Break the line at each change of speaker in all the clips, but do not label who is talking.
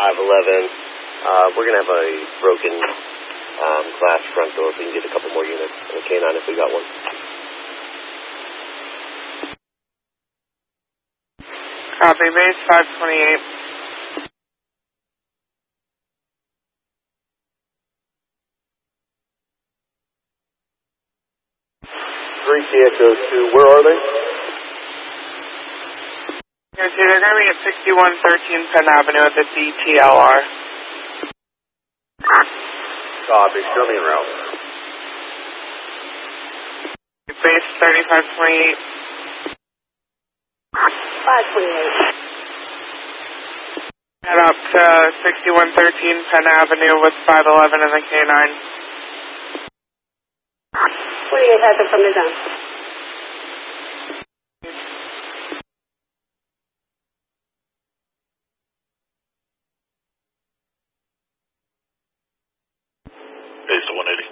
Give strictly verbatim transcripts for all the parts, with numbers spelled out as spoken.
five eleven. Uh, we're going to have a broken um, glass front door if we can get a couple more units and a K nine if we got one.
Copy, base five twenty-eight.
three C X O two, where are they?
They're going to be at sixty-one thirteen Penn Avenue at the D T L R.
Copy, show me en route.
Base thirty-five twenty-eight.
five twenty-eight.
Head up to sixty-one thirteen Penn Avenue with five eleven and the K nine.
twenty-eight has it from the zone.
Base one eighty.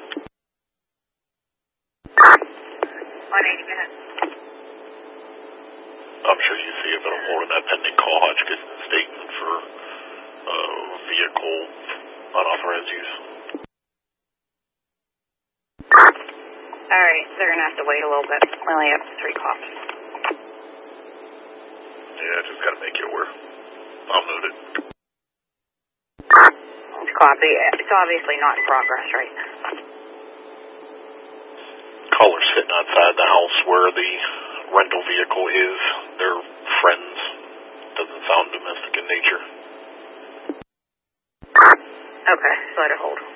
one eighty, go ahead.
I'm sure you see it, but I'm holding that pending call Hotchkiss statement for uh, vehicle unauthorized use.
Alright, they're going to have to wait a little bit. We only have three cops.
Yeah, just got to make you aware. I'll note it.
Copy. It's obviously not in progress, right?
Caller's sitting outside the house where the rental vehicle is. They're friends. Doesn't sound domestic in nature.
Okay, let it hold.